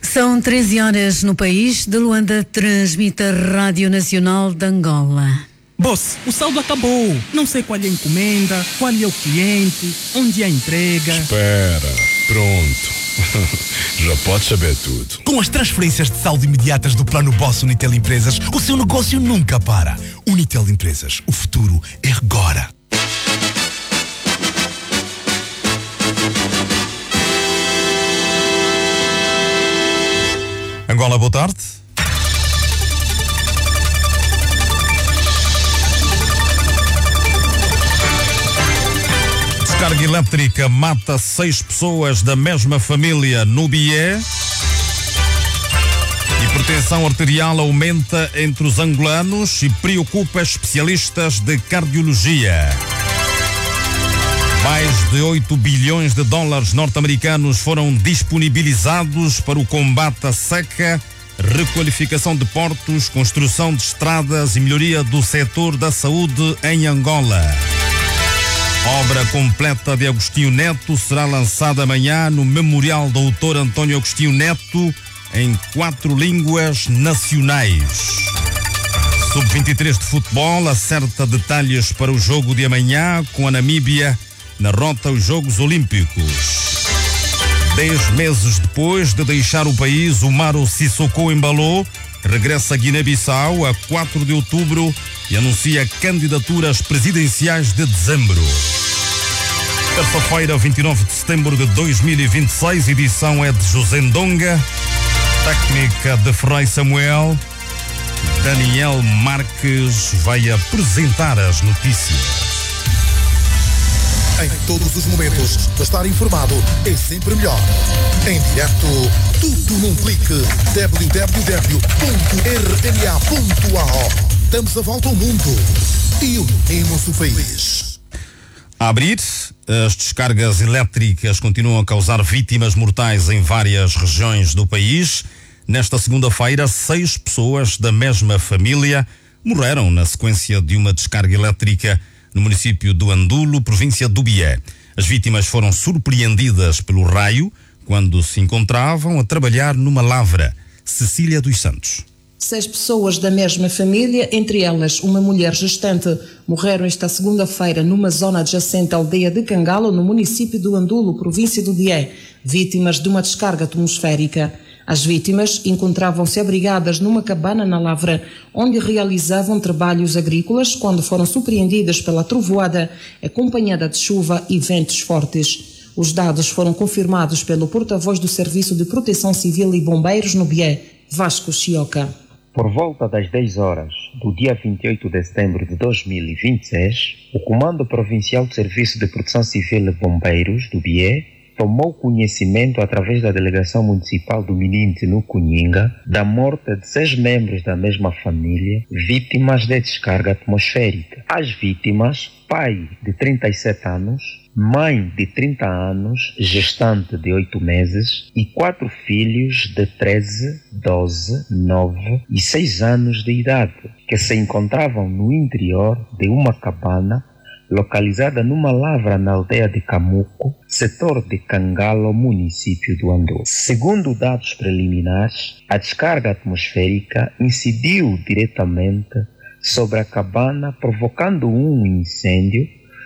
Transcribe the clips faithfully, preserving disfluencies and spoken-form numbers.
São treze horas no país. De Luanda transmite a Rádio Nacional de Angola. Boss, o saldo acabou. Não sei qual é a encomenda, qual é o cliente, onde é a entrega. Espera, pronto. Já podes saber tudo. Com as transferências de saldo imediatas do Plano Boss Unitel Empresas, o seu negócio nunca para. Unitel Empresas, o futuro é agora. Angola, boa tarde. Descarga elétrica mata seis pessoas da mesma família no Bié. Hipertensão arterial aumenta entre os angolanos e preocupa especialistas de cardiologia. Mais de oito bilhões de dólares norte-americanos foram disponibilizados para o combate à seca, requalificação de portos, construção de estradas e melhoria do setor da saúde em Angola. Obra completa de Agostinho Neto será lançada amanhã no Memorial Doutor António Agostinho Neto em quatro línguas nacionais. sub vinte e três de futebol acerta detalhes para o jogo de amanhã com a Namíbia na rota aos Jogos Olímpicos. Dez meses depois de deixar o país, o Maro Sissoko Embaló regressa a Guiné-Bissau a quatro de outubro e anuncia candidaturas presidenciais de dezembro. Terça-feira, vinte e nove de setembro de dois mil e vinte e seis, edição é de José Ndonga, técnica de Frei Samuel. Daniel Marques vai apresentar as notícias. Em todos os momentos, estar informado é sempre melhor. Em direto, tudo num clique. w w w ponto r n a ponto a o. Damos a volta ao mundo e unimos o país. A abrir, as descargas elétricas continuam a causar vítimas mortais em várias regiões do país. Nesta segunda-feira, seis pessoas da mesma família morreram na sequência de uma descarga elétrica no município do Andulo, província do Bié. As vítimas foram surpreendidas pelo raio quando se encontravam a trabalhar numa lavra. Cecília dos Santos. Seis pessoas da mesma família, entre elas uma mulher gestante, morreram esta segunda-feira numa zona adjacente à aldeia de Cangalo, no município do Andulo, província do Bié, vítimas de uma descarga atmosférica. As vítimas encontravam-se abrigadas numa cabana na lavra, onde realizavam trabalhos agrícolas quando foram surpreendidas pela trovoada, acompanhada de chuva e ventos fortes. Os dados foram confirmados pelo porta-voz do Serviço de Proteção Civil e Bombeiros no Bié, Vasco Chioca. Por volta das dez horas do dia vinte e oito de setembro de dois mil e vinte e seis, o Comando Provincial do Serviço de Proteção Civil e Bombeiros do Bié tomou conhecimento, através da Delegação Municipal do Mininte no Cunhinga, da morte de seis membros da mesma família, vítimas de descarga atmosférica. As vítimas, pai de trinta e sete anos, mãe de trinta anos, gestante de oito meses e quatro filhos de treze, doze, nove e seis anos de idade, que se encontravam no interior de uma cabana localizada numa lavra na aldeia de Camuco, setor de Cangalo, município do Andulo. Segundo dados preliminares, a descarga atmosférica incidiu diretamente sobre a cabana, provocando um incêndio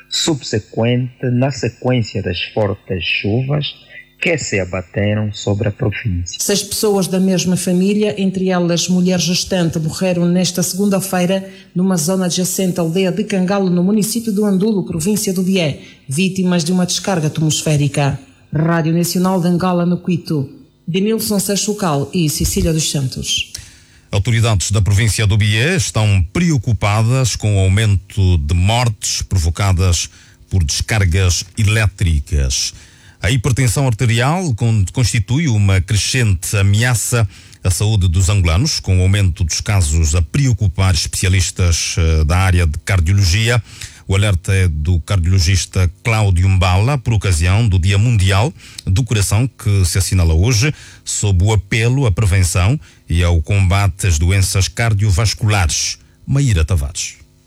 subsequente na sequência das fortes chuvas que se abateram sobre a província. Seis pessoas da mesma família, entre elas mulher gestante, morreram nesta segunda-feira numa zona adjacente à aldeia de Cangalo, no município do Andulo, província do Bié, vítimas de uma descarga atmosférica. Rádio Nacional de Angola, no Quito. Denilson Sachucal e Cecília dos Santos. Autoridades da província do Bié estão preocupadas com o aumento de mortes provocadas por descargas elétricas. A hipertensão arterial constitui uma crescente ameaça à saúde dos angolanos, com o aumento dos casos a preocupar especialistas da área de cardiologia. O alerta é do cardiologista Cláudio Mbala, por ocasião do Dia Mundial do Coração, que se assinala hoje, sob o apelo à prevenção e ao combate às doenças cardiovasculares. Maíra Tavares.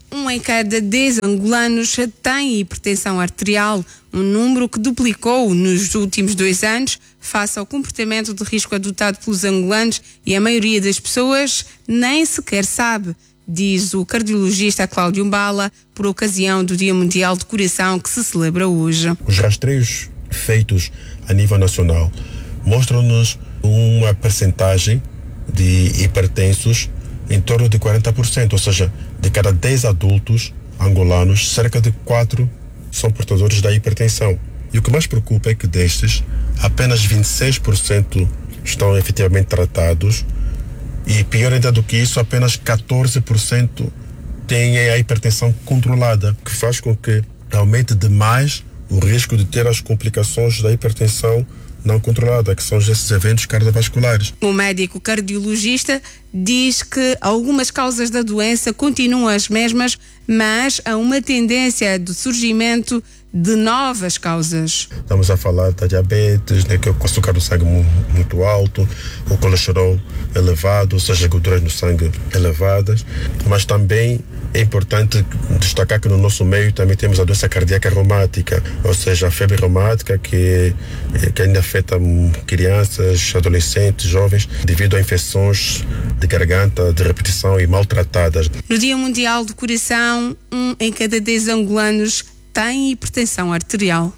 um em cada dez angolanos tem hipertensão arterial, um número que duplicou nos últimos dois anos face ao comportamento de risco adotado pelos angolanos e a maioria das pessoas nem sequer sabe, diz o cardiologista Cláudio Mbala, por ocasião do Dia Mundial do Coração que se celebra hoje. Os rastreios feitos a nível nacional mostram-nos uma percentagem de hipertensos em torno de quarenta por cento, ou seja, de cada dez adultos angolanos, cerca de quatro são portadores da hipertensão. E o que mais preocupa é que destes, apenas vinte e seis por cento estão efetivamente tratados e, pior ainda do que isso, apenas catorze por cento têm a hipertensão controlada, que faz com que aumente demais o risco de ter as complicações da hipertensão não controlada, que são esses eventos cardiovasculares. O médico cardiologista diz que algumas causas da doença continuam as mesmas, mas há uma tendência de surgimento de novas causas. Estamos a falar da diabetes, né, que é o açúcar do sangue muito alto, o colesterol elevado, ou seja, gorduras no sangue elevadas, mas também é importante destacar que no nosso meio também temos a doença cardíaca reumática, ou seja, a febre reumática que, que ainda afeta crianças, adolescentes, jovens, devido a infecções de garganta de repetição e maltratadas. No Dia Mundial do Coração, um em cada dez angolanos tem hipertensão arterial.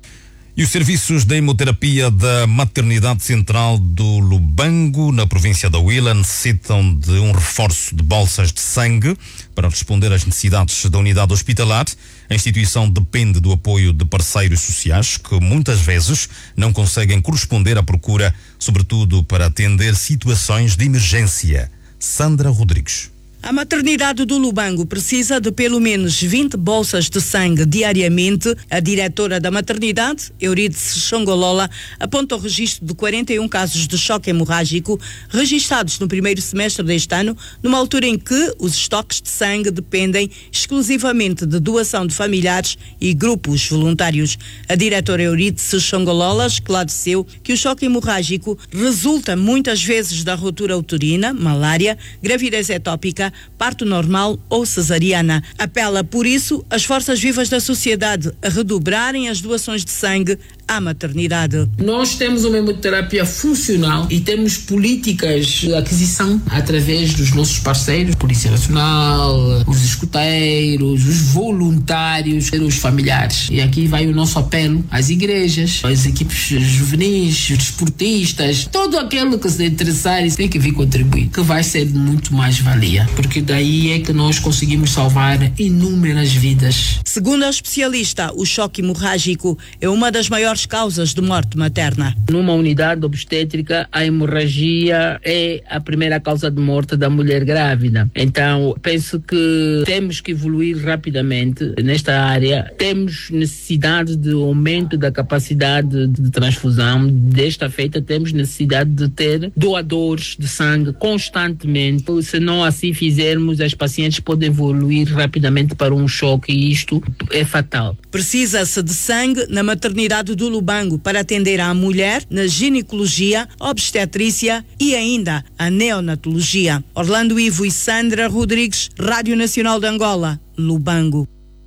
E os serviços de hemoterapia da Maternidade Central do Lubango, na província da Huila, necessitam de um reforço de bolsas de sangue para responder às necessidades da unidade hospitalar. A instituição depende do apoio de parceiros sociais que muitas vezes não conseguem corresponder à procura, sobretudo para atender situações de emergência. Sandra Rodrigues. A maternidade do Lubango precisa de pelo menos vinte bolsas de sangue diariamente. A diretora da maternidade, Euridice Xongolola, aponta o registro de quarenta e um casos de choque hemorrágico registrados no primeiro semestre deste ano, numa altura em que os estoques de sangue dependem exclusivamente de doação de familiares e grupos voluntários. A diretora Euridice Xongolola esclareceu que o choque hemorrágico resulta muitas vezes da ruptura uterina, malária, gravidez etópica, parto normal ou cesariana. Apela, por isso, às forças vivas da sociedade a redobrarem as doações de sangue à maternidade. Nós temos uma hemoterapia funcional e temos políticas de aquisição através dos nossos parceiros, Polícia Nacional, os escuteiros, os voluntários, os familiares. E aqui vai o nosso apelo às igrejas, às equipes juvenis, os desportistas, todo aquele que se interessar tem que vir contribuir, que vai ser de muito mais valia, porque daí é que nós conseguimos salvar inúmeras vidas. Segundo a especialista, o choque hemorrágico é uma das maiores causas de morte materna. Numa unidade obstétrica, a hemorragia é a primeira causa de morte da mulher grávida. Então, penso que temos que evoluir rapidamente nesta área. Temos necessidade de aumento da capacidade de transfusão. Desta feita, temos necessidade de ter doadores de sangue constantemente. Se não assim fizermos, as pacientes podem evoluir rapidamente para um choque e isto é fatal. Precisa-se de sangue na maternidade do Lubango para atender à mulher na ginecologia, obstetrícia e ainda a neonatologia. Orlando Ivo e Sandra Rodrigues, Rádio Nacional de Angola, Lubango.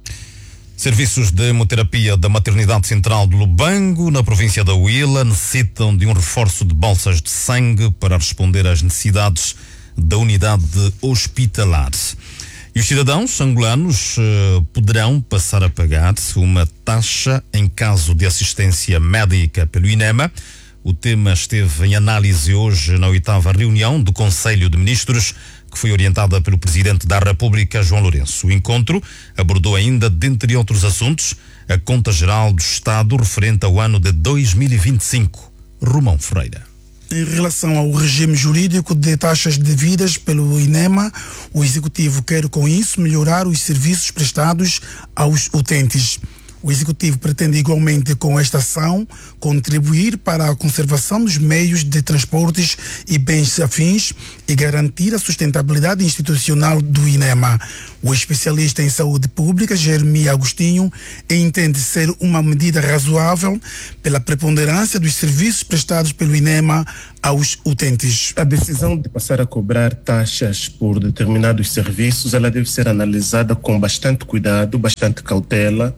Serviços de hemoterapia da Maternidade Central do Lubango, na província da Huila, necessitam de um reforço de bolsas de sangue para responder às necessidades da unidade hospitalar. E os cidadãos angolanos uh, poderão passar a pagar uma taxa em caso de assistência médica pelo INEMA. O tema esteve em análise hoje na oitava reunião do Conselho de Ministros, que foi orientada pelo Presidente da República, João Lourenço. O encontro abordou ainda, dentre outros assuntos, a Conta Geral do Estado referente ao ano de dois mil e vinte e cinco. Romão Ferreira. Em relação ao regime jurídico de taxas devidas pelo INEMA, o Executivo quer com isso melhorar os serviços prestados aos utentes. O Executivo pretende igualmente, com esta ação, contribuir para a conservação dos meios de transportes e bens afins e garantir a sustentabilidade institucional do INEMA. O especialista em saúde pública, Jeremia Agostinho, entende ser uma medida razoável pela preponderância dos serviços prestados pelo INEMA aos utentes. A decisão de passar a cobrar taxas por determinados serviços, ela deve ser analisada com bastante cuidado, bastante cautela,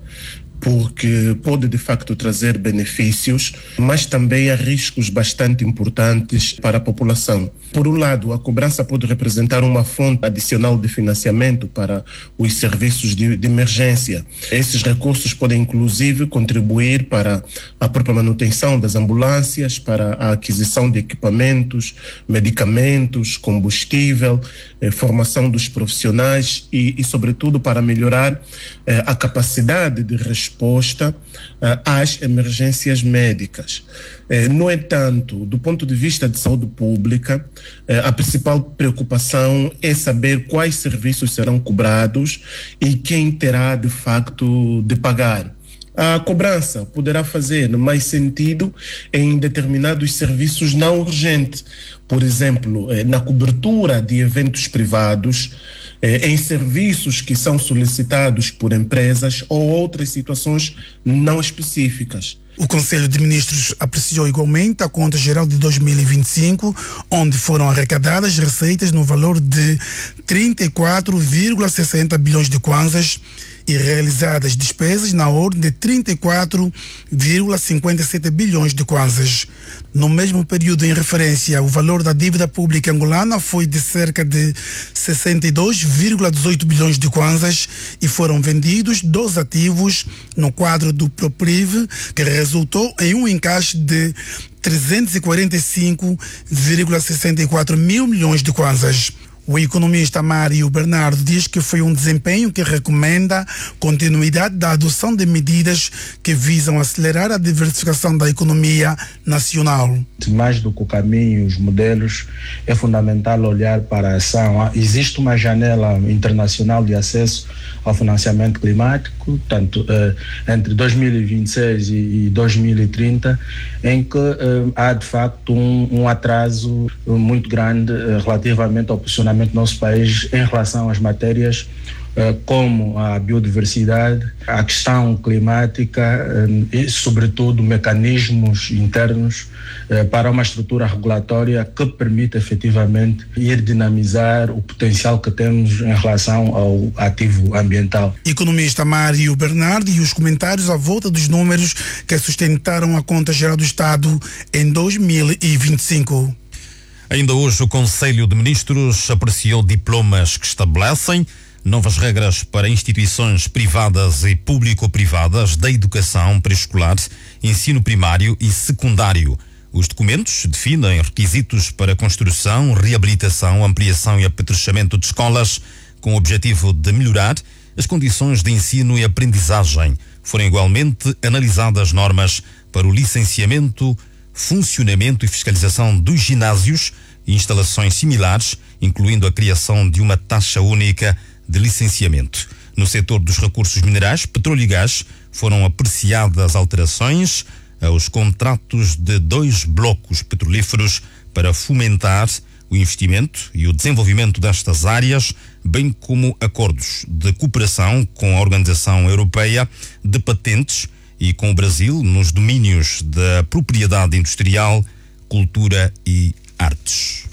porque pode de facto trazer benefícios, mas também há riscos bastante importantes para a população. Por um lado, a cobrança pode representar uma fonte adicional de financiamento para os serviços de, de emergência. Esses recursos podem inclusive contribuir para a própria manutenção das ambulâncias, para a aquisição de equipamentos, medicamentos, combustível, eh, formação dos profissionais e, e sobretudo, para melhorar eh, a capacidade de resposta resposta uh, às emergências médicas. Uh, no entanto, do ponto de vista de saúde pública, uh, a principal preocupação é saber quais serviços serão cobrados e quem terá de facto de pagar. A cobrança poderá fazer mais sentido em determinados serviços não urgentes, por exemplo, uh, na cobertura de eventos privados, em serviços que são solicitados por empresas ou outras situações não específicas. O Conselho de Ministros apreciou igualmente a Conta Geral de dois mil e vinte e cinco, onde foram arrecadadas receitas no valor de trinta e quatro vírgula sessenta bilhões de kwanzas e realizadas despesas na ordem de trinta e quatro vírgula cinquenta e sete bilhões de kwanzas. No mesmo período, em referência, o valor da dívida pública angolana foi de cerca de sessenta e dois vírgula dezoito bilhões de kwanzas e foram vendidos dois ativos no quadro do Propriv, que resultou em um encaixe de trezentos e quarenta e cinco vírgula sessenta e quatro mil milhões de kwanzas. O economista Mário Bernardo diz que foi um desempenho que recomenda continuidade da adoção de medidas que visam acelerar a diversificação da economia nacional. Mais do que o caminho e os modelos, é fundamental olhar para a ação. Existe uma janela internacional de acesso ao financiamento climático, tanto eh, entre dois mil e vinte e seis e dois mil e trinta, em que eh, há de facto um, um atraso muito grande eh, relativamente ao posicionamento do nosso país em relação às matérias eh, como a biodiversidade, a questão climática eh, e, sobretudo, mecanismos internos eh, para uma estrutura regulatória que permita efetivamente ir dinamizar o potencial que temos em relação ao ativo ambiental. Economista Mário Bernardo e os comentários à volta dos números que sustentaram a Conta Geral do Estado em dois mil e vinte e cinco. Ainda hoje o Conselho de Ministros apreciou diplomas que estabelecem novas regras para instituições privadas e público-privadas da educação pré-escolar, ensino primário e secundário. Os documentos definem requisitos para construção, reabilitação, ampliação e apetrechamento de escolas com o objetivo de melhorar as condições de ensino e aprendizagem. Foram igualmente analisadas normas para o licenciamento, funcionamento e fiscalização dos ginásios e instalações similares, incluindo a criação de uma taxa única de licenciamento. No setor dos recursos minerais, petróleo e gás, foram apreciadas alterações aos contratos de dois blocos petrolíferos para fomentar o investimento e o desenvolvimento destas áreas, bem como acordos de cooperação com a Organização Europeia de Patentes e com o Brasil nos domínios da propriedade industrial, cultura e artes.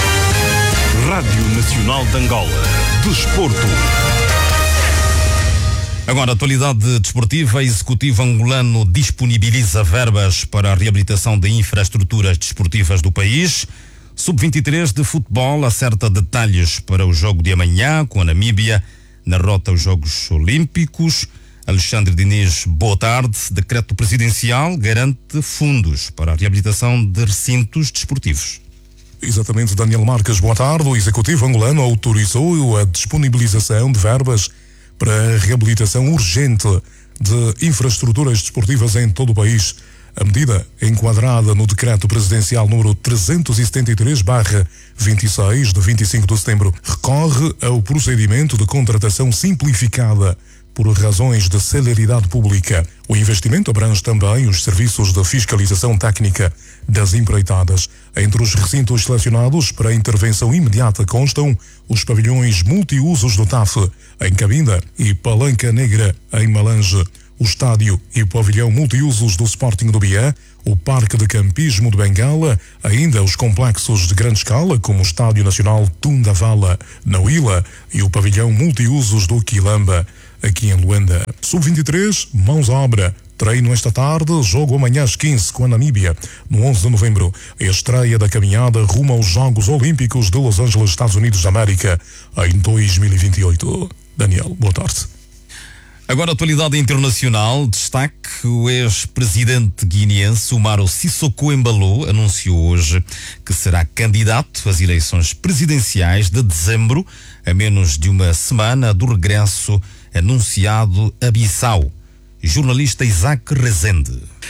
Rádio Nacional de Angola. Desporto. Agora, atualidade desportiva. Executivo angolano disponibiliza verbas para a reabilitação de infraestruturas desportivas do país. sub vinte e três de futebol acerta detalhes para o jogo de amanhã com a Namíbia na rota aos Jogos Olímpicos. Alexandre Diniz, boa tarde. Decreto presidencial garante fundos para a reabilitação de recintos desportivos. Exatamente, Daniel Marques, boa tarde. O Executivo angolano autorizou a disponibilização de verbas para a reabilitação urgente de infraestruturas desportivas em todo o país. A medida, enquadrada no Decreto Presidencial número trezentos e setenta e três barra vinte e seis, de vinte e cinco de setembro, recorre ao procedimento de contratação simplificada por razões de celeridade pública. O investimento abrange também os serviços de fiscalização técnica das empreitadas. Entre os recintos selecionados para a intervenção imediata constam os pavilhões multiusos do T A F, em Cabinda, e Palanca Negra, em Malange, o estádio e o pavilhão multiusos do Sporting do Bié, o Parque de Campismo de Bengala, ainda os complexos de grande escala, como o Estádio Nacional Tundavala, na Huila, e o pavilhão multiusos do Quilamba, aqui em Luanda. sub vinte e três, mãos à obra. Treino esta tarde, jogo amanhã às quinze com a Namíbia, no onze de novembro. A estreia da caminhada rumo aos Jogos Olímpicos de Los Angeles, Estados Unidos da América, em dois mil e vinte e oito. Daniel, boa tarde. Agora, atualidade internacional, destaque: o ex-presidente guineense Umaro Sissoko Embalo anunciou hoje que será candidato às eleições presidenciais de dezembro, a menos de uma semana do regresso anunciado a Bissau. Jornalista Isaac Rezende.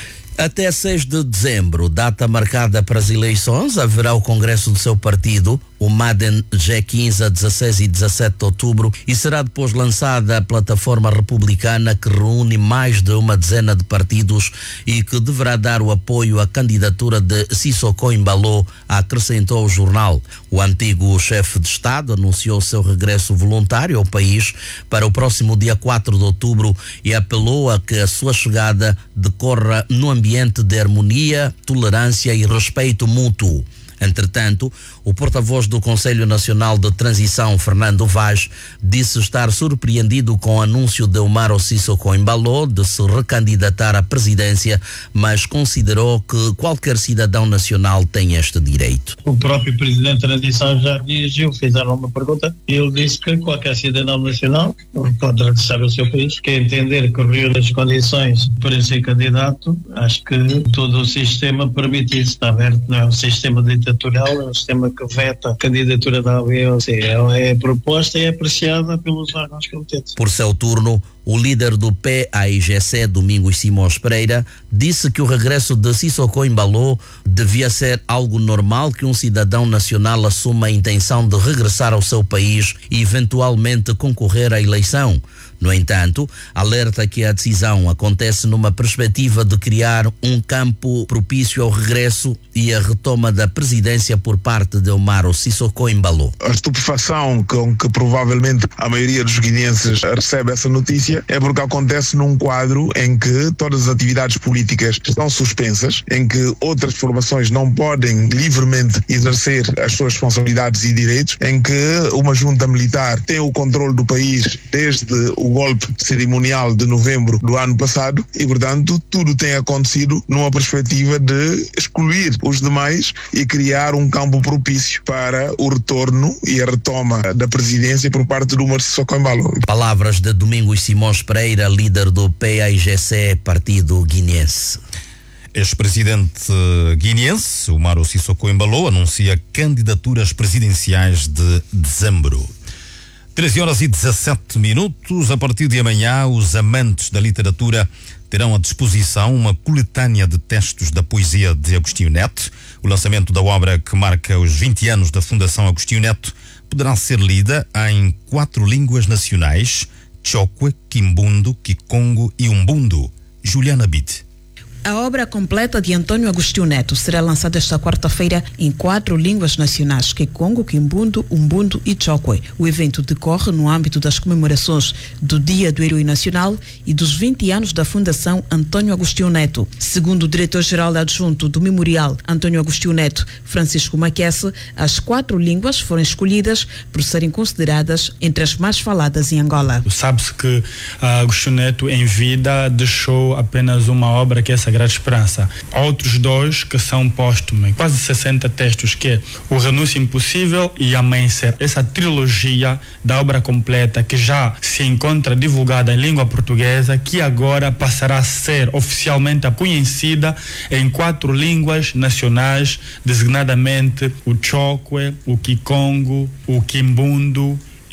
Até seis de dezembro, data marcada para as eleições, haverá o congresso do seu partido, o Maden G quinze, a dezesseis e dezassete de outubro, e será depois lançada a plataforma republicana que reúne mais de uma dezena de partidos e que deverá dar o apoio à candidatura de Sissoko Embalo, acrescentou o jornal. O antigo chefe de Estado anunciou seu regresso voluntário ao país para o próximo dia quatro de outubro e apelou a que a sua chegada decorra no ambiente de harmonia, tolerância e respeito mútuo. Entretanto, o porta-voz do Conselho Nacional de Transição, Fernando Vaz, disse estar surpreendido com o anúncio de Umaro Sissoko Embalo de se recandidatar à presidência, mas considerou que qualquer cidadão nacional tem este direito. O próprio presidente da transição já reagiu, fizeram uma pergunta e ele disse que qualquer cidadão nacional pode regressar ao seu país, que entender que reúne as condições para ser candidato. Acho que todo o sistema permite isso, está aberto, não é um sistema ditatorial, é um sistema que veta a candidatura da A B ou C. Ela é proposta e é apreciada pelos órgãos competentes. Por seu turno, o líder do P A I G C, Domingos Simões Pereira, disse que o regresso de Sissoko Embalo devia ser algo normal, que um cidadão nacional assuma a intenção de regressar ao seu país e eventualmente concorrer à eleição. No entanto, alerta que a decisão acontece numa perspectiva de criar um campo propício ao regresso e a retoma da presidência por parte de Umaro Sissoko Embalo. A estupefação com que provavelmente a maioria dos guineenses recebe essa notícia é porque acontece num quadro em que todas as atividades políticas estão suspensas, em que outras formações não podem livremente exercer as suas responsabilidades e direitos, em que uma junta militar tem o controle do país desde o golpe cerimonial de novembro do ano passado e, portanto, tudo tem acontecido numa perspectiva de excluir os demais e criar um campo propício para o retorno e a retoma da presidência por parte do Umaro Sissoko Embalo. Palavras de Domingos Simões Pereira, líder do P A I G C, partido guineense. Ex-presidente guineense Umaro Sissoko Embalo anuncia candidaturas presidenciais de dezembro. treze horas e dezassete minutos. A partir de amanhã, os amantes da literatura terão à disposição uma coletânea de textos da poesia de Agostinho Neto. O lançamento da obra, que marca os vinte anos da Fundação Agostinho Neto, poderá ser lida em quatro línguas nacionais: Chokwe, Quimbundo, Kikongo e Umbundo. Juliana Bide. A obra completa de Antônio Agostinho Neto será lançada esta quarta-feira em quatro línguas nacionais: Kikongo, Quimbundo, Umbundo e Chokwe. O evento decorre no âmbito das comemorações do Dia do Herói Nacional e dos vinte anos da Fundação Antônio Agostinho Neto. Segundo o diretor-geral adjunto do Memorial Antônio Agostinho Neto, Francisco Maquesse, as quatro línguas foram escolhidas por serem consideradas entre as mais faladas em Angola. Sabe-se que Agostinho Neto, em vida, deixou apenas uma obra, que é essa Sagrada Esperança. Outros dois que são póstumos, quase sessenta textos, que é O Renúncio Impossível e Amanhecer. Essa trilogia da obra completa, que já se encontra divulgada em língua portuguesa, que agora passará a ser oficialmente conhecida em quatro línguas nacionais, designadamente o Chokwe, o Kikongo, o Quimbundo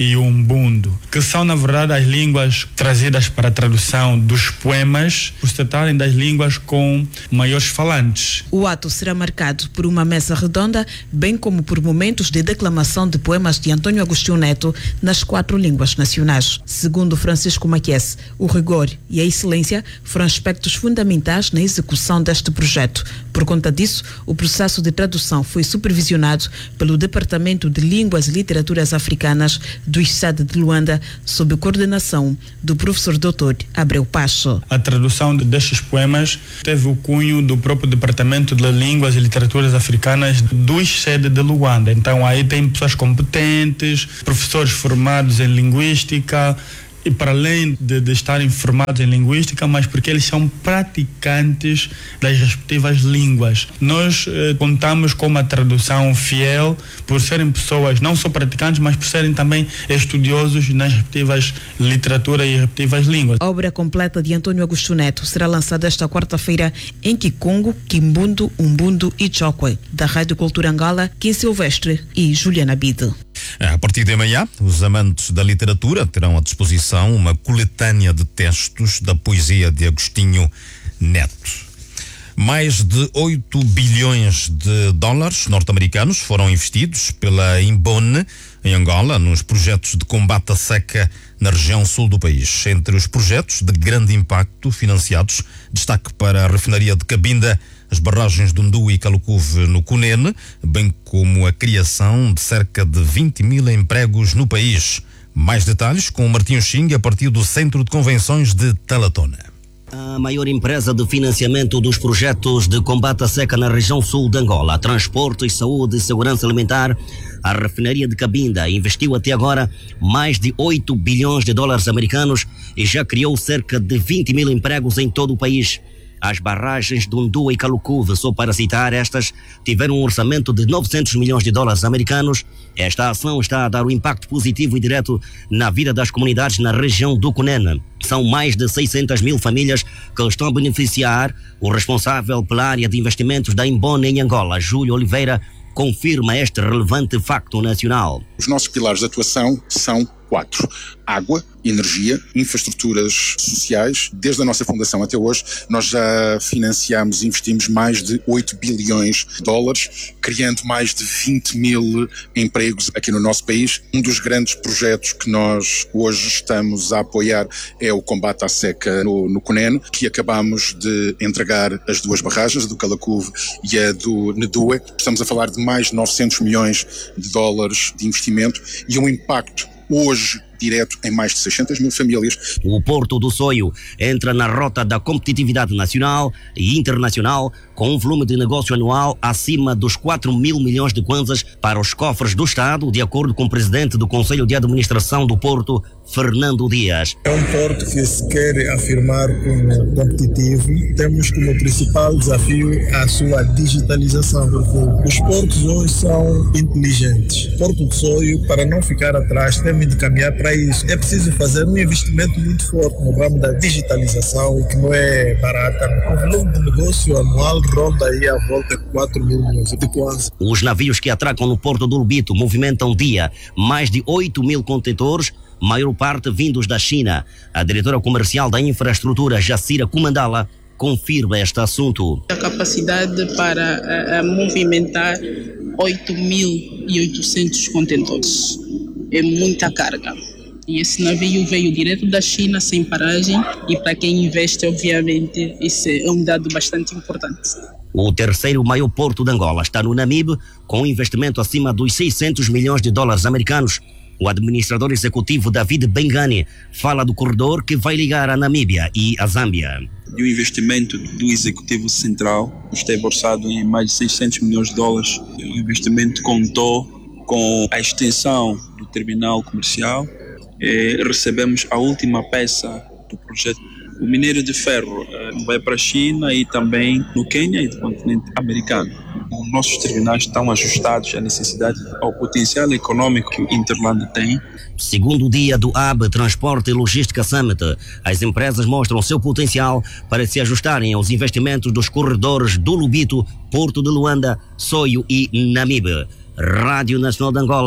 e Umbundo, que são na verdade as línguas trazidas para a tradução dos poemas, por se tratarem das línguas com maiores falantes. O ato será marcado por uma mesa redonda, bem como por momentos de declamação de poemas de Antônio Agostinho Neto nas quatro línguas nacionais. Segundo Francisco Maquies, o rigor e a excelência foram aspectos fundamentais na execução deste projeto. Por conta disso, o processo de tradução foi supervisionado pelo Departamento de Línguas e Literaturas Africanas do I C E D de Luanda, sob coordenação do professor doutor Abreu Pacho. A tradução destes poemas teve o cunho do próprio Departamento de Línguas e Literaturas Africanas do I C E D de Luanda. Então aí tem pessoas competentes, professores formados em linguística, e para além de, de estarem formados em linguística, mas porque eles são praticantes das respectivas línguas. Nós eh, contamos com uma tradução fiel por serem pessoas não só praticantes, mas por serem também estudiosos nas respectivas literaturas e respectivas línguas. A obra completa de Antônio Agostinho Neto será lançada esta quarta-feira em Kikongo, Kimbundo, Umbundo e Chokwe, da Rádio Cultura Angola, Kim Silvestre e Juliana Bide. A partir de amanhã, os amantes da literatura terão à disposição uma coletânea de textos da poesia de Agostinho Neto. Mais de oito bilhões de dólares norte-americanos foram investidos pela Imbone, em Angola, nos projetos de combate à seca na região sul do país. Entre os projetos de grande impacto financiados, destaque para a refinaria de Cabinda, as barragens de Undu e Calucuve no Cunene, bem como a criação de cerca de vinte mil empregos no país. Mais detalhes com o Martinho Xing a partir do Centro de Convenções de Talatona. A maior empresa de financiamento dos projetos de combate à seca na região sul de Angola, Transportes, Saúde e Segurança Alimentar, a refinaria de Cabinda, investiu até agora mais de oito bilhões de dólares americanos e já criou cerca de vinte mil empregos em todo o país. As barragens de Undu e Calucuve, só para citar estas, tiveram um orçamento de novecentos milhões de dólares americanos. Esta ação está a dar um impacto positivo e direto na vida das comunidades na região do Cunene. São mais de seiscentas mil famílias que estão a beneficiar. O responsável pela área de investimentos da Imbone em Angola, Júlio Oliveira, confirma este relevante facto nacional. Os nossos pilares de atuação são quatro: água, energia, infraestruturas sociais. Desde a nossa fundação até hoje, nós já financiamos e investimos mais de oito bilhões de dólares, criando mais de vinte mil empregos aqui no nosso país. Um dos grandes projetos que nós hoje estamos a apoiar é o combate à seca no, no Cunene, que acabamos de entregar as duas barragens, a do Calucuve e a do Nedue. Estamos a falar de mais de novecentos milhões de dólares de investimento e um impacto hoje direto em mais de seiscentas mil famílias. O Porto do Soio entra na rota da competitividade nacional e internacional com um volume de negócio anual acima dos quatro mil milhões de kwanzas para os cofres do Estado, de acordo com o presidente do Conselho de Administração do Porto, Fernando Dias. É um porto que se quer afirmar como competitivo. Temos como principal desafio a sua digitalização, porque os portos hoje são inteligentes. Porto do Soio, para não ficar atrás, temos de caminhar para isso. É preciso fazer um investimento muito forte no ramo da digitalização, que não é barata. O volume de negócio anual ronda aí à volta de quatro mil milhões de kwanzas. Os navios que atracam no Porto do Lubito movimentam dia mais de oito mil contentores, maior parte vindos da China. A diretora comercial da infraestrutura, Jacira Comandala, confirma este assunto. A capacidade para a, a movimentar oito mil e oitocentos contentores. É muita carga. E esse navio veio direto da China, sem paragem, e para quem investe, obviamente, isso é um dado bastante importante. O terceiro maior porto de Angola está no Namibe, com um investimento acima dos seiscentos milhões de dólares americanos. O administrador executivo David Bengani fala do corredor que vai ligar a Namíbia e a Zâmbia. E o investimento do Executivo Central esteve orçado em mais de seiscentos milhões de dólares. O investimento contou com a extensão do terminal comercial. Eh, recebemos a última peça do projeto. O minério de ferro eh, vai para a China e também no Quênia e no continente americano. Os nossos terminais estão ajustados à necessidade, ao potencial econômico que o Interland tem. Segundo dia do A B Transporte e Logística Summit, as empresas mostram seu potencial para se ajustarem aos investimentos dos corredores do Lubito, Porto de Luanda, Soio e Namibe. Rádio Nacional de Angola,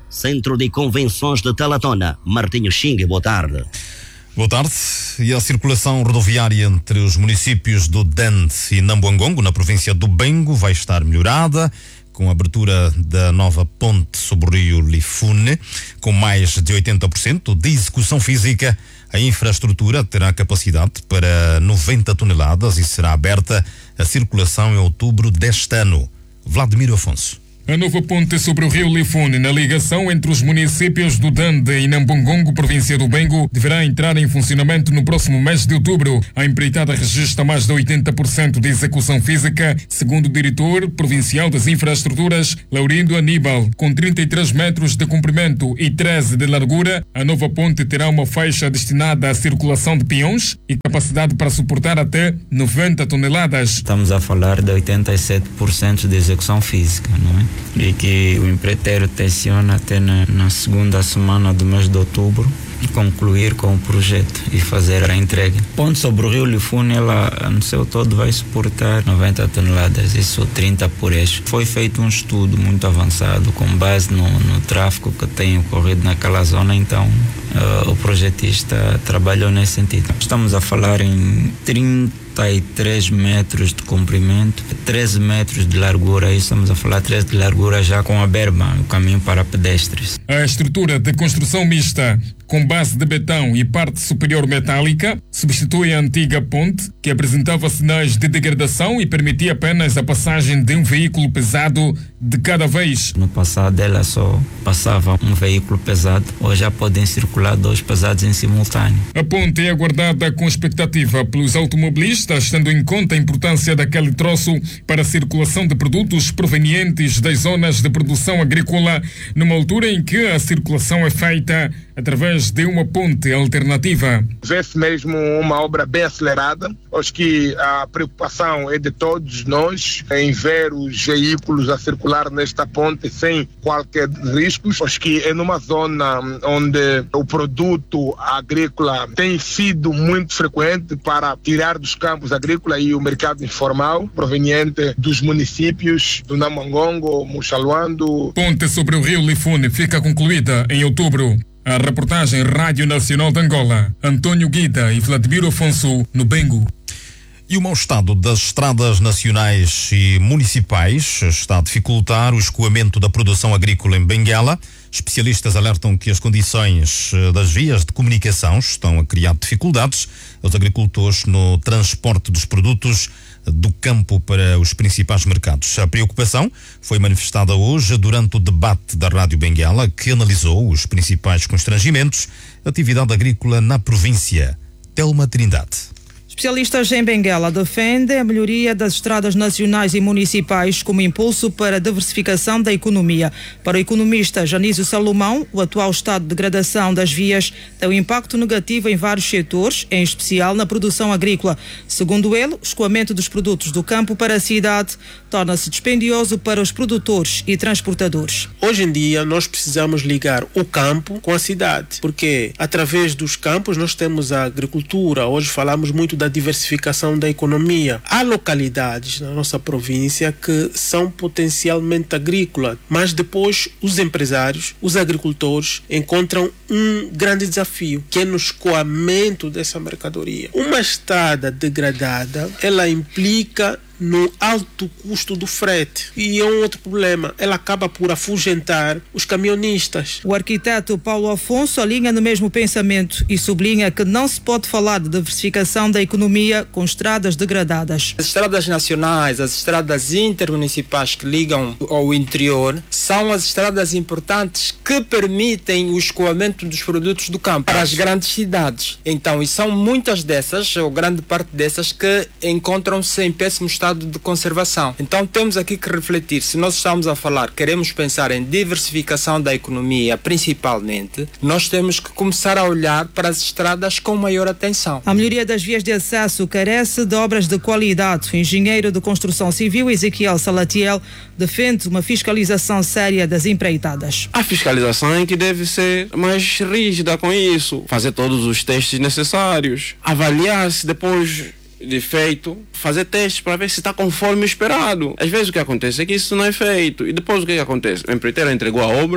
Centro de Convenções de Talatona. Martinho Xingue, boa tarde. Boa tarde. E a circulação rodoviária entre os municípios do Dende e Nambuangongo, na província do Bengo, vai estar melhorada com a abertura da nova ponte sobre o rio Lifune, com mais de oitenta por cento de execução física. A infraestrutura terá capacidade para noventa toneladas e será aberta a circulação em outubro deste ano. Vladimir Afonso. A nova ponte sobre o rio Lifune, na ligação entre os municípios do Dende e Nambuangongo, província do Bengo, deverá entrar em funcionamento no próximo mês de outubro. A empreitada registra mais de oitenta por cento de execução física, segundo o diretor provincial das infraestruturas, Laurindo Aníbal. Com trinta e três metros de comprimento e treze de largura, a nova ponte terá uma faixa destinada à circulação de peões e capacidade para suportar até noventa toneladas. Estamos a falar de oitenta e sete por cento de execução física, não é? E que o empreiteiro tenciona até na, na segunda semana do mês de outubro concluir com o projeto e fazer a entrega. Ponte sobre o rio Lifune, ela no seu todo vai suportar noventa toneladas, isso trinta por eixo. Foi feito um estudo muito avançado com base no, no tráfego que tem ocorrido naquela zona, então uh, o projetista trabalhou nesse sentido. Estamos a falar em trinta e três metros de comprimento, treze metros de largura, aí estamos a falar treze de largura já com a berma, o caminho para pedestres. A estrutura de construção mista com base de betão e parte superior metálica substitui a antiga ponte, que apresentava sinais de degradação e permitia apenas a passagem de um veículo pesado de cada vez. No passado ela só passava um veículo pesado, hoje já podem circular dois pesados em simultâneo. A ponte é aguardada com expectativa pelos automobilistas, tendo em conta a importância daquele troço para a circulação de produtos provenientes das zonas de produção agrícola, numa altura em que a circulação é feita através de uma ponte alternativa. Vê-se mesmo uma obra bem acelerada. Acho que a preocupação é de todos nós em ver os veículos a circular nesta ponte sem qualquer risco. Acho que é numa zona onde o produto agrícola tem sido muito frequente para tirar dos campos agrícolas e o mercado informal proveniente dos municípios do Nambuangongo, Muxaluando. Ponte sobre o rio Lifune fica concluída em outubro. A reportagem Rádio Nacional de Angola, Antônio Guida e Vladimir Afonso, no Bengo. E o mau estado das estradas nacionais e municipais está a dificultar o escoamento da produção agrícola em Benguela. Especialistas alertam que as condições das vias de comunicação estão a criar dificuldades aos agricultores no transporte dos produtos do campo para os principais mercados. A preocupação foi manifestada hoje durante o debate da Rádio Benguela, que analisou os principais constrangimentos da atividade agrícola na província. Telma Trindade. Especialistas em Benguela defendem a melhoria das estradas nacionais e municipais como impulso para a diversificação da economia. Para o economista Janísio Salomão, o atual estado de degradação das vias tem um impacto negativo em vários setores, em especial na produção agrícola. Segundo ele, o escoamento dos produtos do campo para a cidade torna-se dispendioso para os produtores e transportadores. Hoje em dia nós precisamos ligar o campo com a cidade, porque através dos campos nós temos a agricultura. Hoje falamos muito da diversificação da economia. Há localidades na nossa província que são potencialmente agrícolas, mas depois os empresários, os agricultores encontram um grande desafio, que é no escoamento dessa mercadoria. Uma estrada degradada, ela implica no alto custo do frete. E é um outro problema, ela acaba por afugentar os caminhonistas. O arquiteto Paulo Afonso alinha no mesmo pensamento e sublinha que não se pode falar de diversificação da economia com estradas degradadas. As estradas nacionais, as estradas intermunicipais que ligam ao interior, são as estradas importantes que permitem o escoamento dos produtos do campo para as grandes cidades. Então, e são muitas dessas, ou grande parte dessas, que encontram-se em péssimo estado de conservação. Então temos aqui que refletir, se nós estamos a falar, queremos pensar em diversificação da economia principalmente, nós temos que começar a olhar para as estradas com maior atenção. A melhoria das vias de acesso carece de obras de qualidade. O engenheiro de construção civil Ezequiel Salatiel defende uma fiscalização séria das empreitadas. A fiscalização é que deve ser mais rígida com isso, fazer todos os testes necessários, avaliar se depois de feito, fazer testes para ver se está conforme esperado. Às vezes o que acontece é que isso não é feito. E depois o que, que acontece? O empreiteiro entregou a obra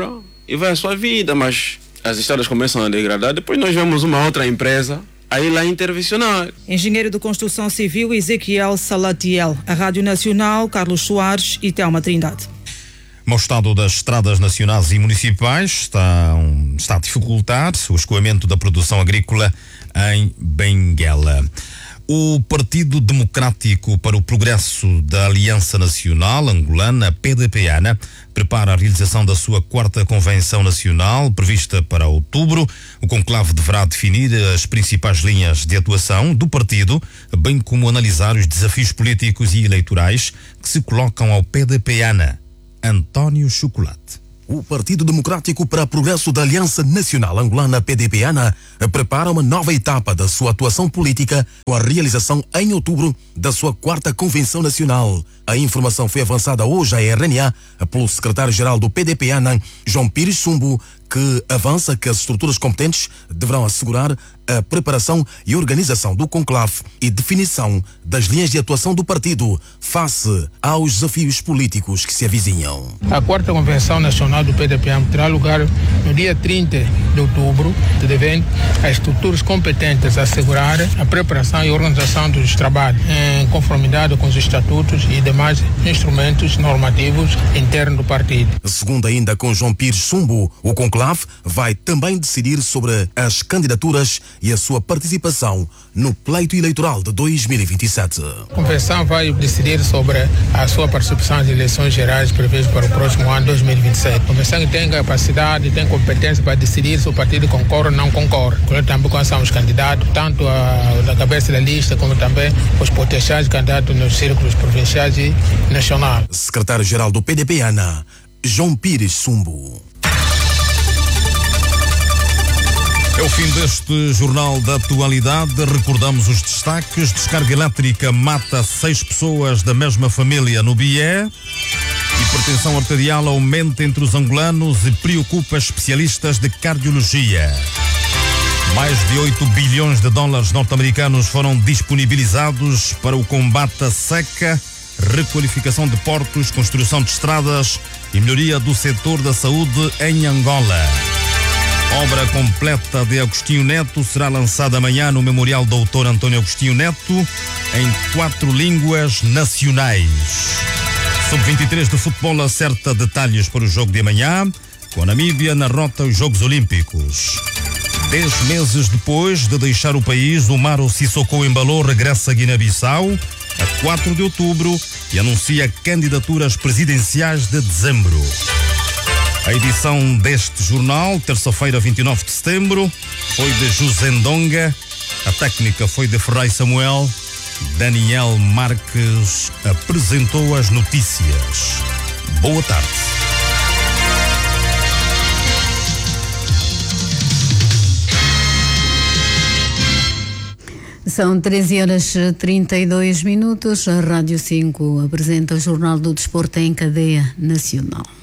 e vai a sua vida, mas as estradas começam a degradar, depois nós vemos uma outra empresa aí lá intervencionar. Engenheiro de Construção Civil Ezequiel Salatiel, a Rádio Nacional, Carlos Soares e Telma Trindade. Mau estado das estradas nacionais e municipais está, um, está a dificultar o escoamento da produção agrícola em Benguela. O Partido Democrático para o Progresso da Aliança Nacional Angolana, P D P A N A, prepara a realização da sua quarta Convenção Nacional, prevista para outubro. O conclave deverá definir as principais linhas de atuação do partido, bem como analisar os desafios políticos e eleitorais que se colocam ao P D P A N A. António Chocolate. O Partido Democrático para o Progresso da Aliança Nacional Angolana, P D P A N A, prepara uma nova etapa da sua atuação política com a realização em outubro da sua quarta Convenção Nacional. A informação foi avançada hoje à R N A pelo secretário-geral do P D P A N A, João Pires Sumbo, que avança que as estruturas competentes deverão assegurar a preparação e organização do conclave e definição das linhas de atuação do partido face aos desafios políticos que se avizinham. A quarta Convenção Nacional do P D P A N A terá lugar no dia trinta de outubro, devendo as estruturas competentes assegurar a preparação e organização dos trabalhos em conformidade com os estatutos e demais instrumentos normativos internos do partido. Segundo ainda com João Pires Sumbo, o conclave vai também decidir sobre as candidaturas e a sua participação no pleito eleitoral de dois mil e vinte e sete. A Convenção vai decidir sobre a sua participação nas eleições gerais previstas para o próximo ano dois mil e vinte e sete. A Convenção tem capacidade e tem competência para decidir se o partido concorre ou não concorre. Também quais são os candidatos, tanto a, da cabeça da lista como também os potenciais candidatos nos círculos provinciais e nacionais. Secretário-geral do P D P A N A, João Pires Sumbo. É o fim deste Jornal da Atualidade. Recordamos os destaques. Descarga elétrica mata seis pessoas da mesma família no Bié. Hipertensão arterial aumenta entre os angolanos e preocupa especialistas de cardiologia. Mais de oito bilhões de dólares norte-americanos foram disponibilizados para o combate à seca, requalificação de portos, construção de estradas e melhoria do setor da saúde em Angola. Obra completa de Agostinho Neto será lançada amanhã no Memorial Doutor Antônio Agostinho Neto em quatro línguas nacionais. sub vinte e três de futebol acerta detalhes para o jogo de amanhã, com a Namíbia na rota aos Jogos Olímpicos. Dez meses depois de deixar o país, o Maro Sissoko Embalo regressa a Guiné-Bissau a quatro de outubro e anuncia candidaturas presidenciais de dezembro. A edição deste jornal, terça-feira, vinte e nove de setembro, foi de José Ndonga, a técnica foi de Ferrari Samuel, Daniel Marques apresentou as notícias. Boa tarde. São treze horas e trinta e dois minutos. A Rádio cinco apresenta o Jornal do Desporto em cadeia nacional.